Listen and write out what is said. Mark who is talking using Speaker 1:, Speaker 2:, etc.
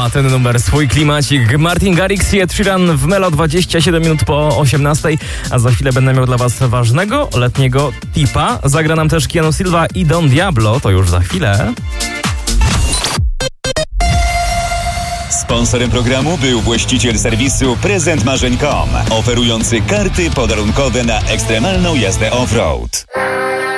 Speaker 1: ma ten numer swój klimacik. Martin Garrix i Ed Sheeran w Melo 27 minut po 18, a za chwilę będę miał dla was ważnego letniego tipa. Zagra nam też Keanu Silva i Don Diablo, to już za chwilę.
Speaker 2: Sponsorem programu był właściciel serwisu prezentmarzeń.com, oferujący karty podarunkowe na ekstremalną jazdę off-road.